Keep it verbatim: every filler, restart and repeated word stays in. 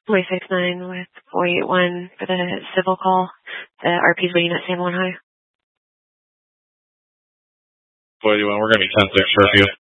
four six nine with four eight one for the civil call. The R P's waiting at San Juan High. four eight one, we're going to be ten six for you.